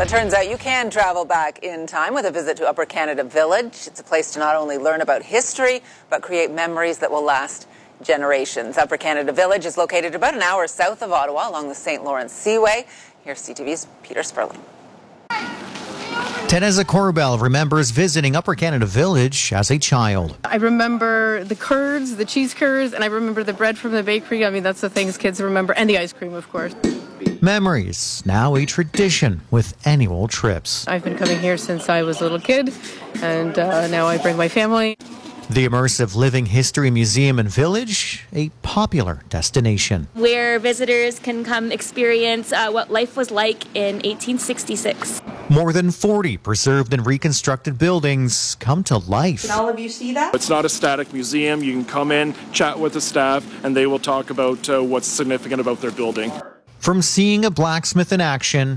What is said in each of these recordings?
It turns out you can travel back in time with a visit to Upper Canada Village. It's a place to not only learn about history, but create memories that will last generations. Upper Canada Village is located about an hour south of Ottawa along the St. Lawrence Seaway. Here's CTV's Peter Sperling. Teresa Corbell remembers visiting Upper Canada Village as a child. I remember the curds, the cheese curds, and I remember the bread from the bakery. I mean, that's the things kids remember, and the ice cream, of course. Memories, now a tradition with annual trips. I've been coming here since I was a little kid, and now I bring my family. The immersive Living History Museum and Village, a popular destination, where visitors can come experience what life was like in 1866. More than 40 preserved and reconstructed buildings come to life. Can all of you see that? It's not a static museum. You can come in, chat with the staff, and they will talk about what's significant about their building. From seeing a blacksmith in action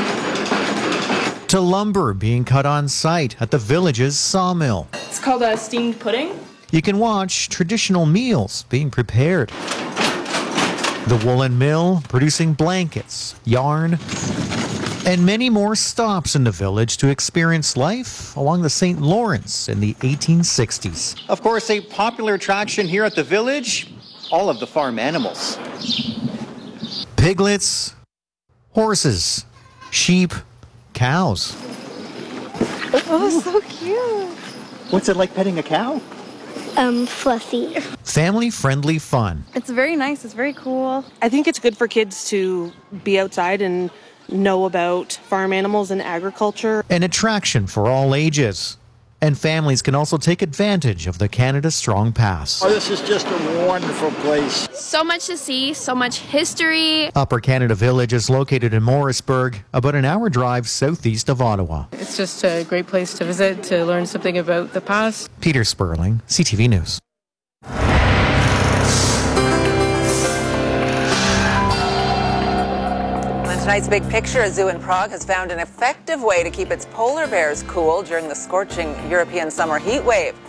to lumber being cut on site at the village's sawmill. It's called a steamed pudding. You can watch traditional meals being prepared. The woolen mill producing blankets, yarn, and many more stops in the village to experience life along the St. Lawrence in the 1860s. Of course, a popular attraction here at the village, all of the farm animals. Piglets, horses, sheep, cows. Oh, so cute. What's it like petting a cow? Fluffy. Family-friendly fun. It's very nice. It's very cool. I think it's good for kids to be outside and know about farm animals and agriculture. An attraction for all ages. And families can also take advantage of the Canada Strong Pass. Oh, this is just a wonderful place. So much to see, so much history. Upper Canada Village is located in Morrisburg, about an hour drive southeast of Ottawa. It's just a great place to visit, to learn something about the past. Peter Sperling, CTV News. Tonight's Big Picture, a zoo in Prague has found an effective way to keep its polar bears cool during the scorching European summer heat wave.